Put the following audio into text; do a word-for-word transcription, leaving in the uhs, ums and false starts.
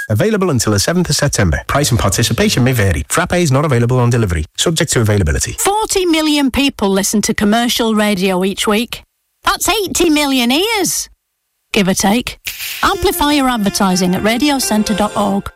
Available until the seventh of September. Price and participation may vary. Frappe is not available on delivery. Subject to availability. forty million people listen to commercial radio each week. That's eighty million ears, give or take. Amplify your advertising at radiocentre dot org.